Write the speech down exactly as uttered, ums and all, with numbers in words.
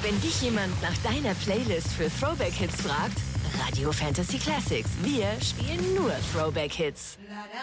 Wenn dich jemand nach deiner Playlist für Throwback-Hits fragt, Radio Fantasy Classics. Wir spielen nur Throwback-Hits.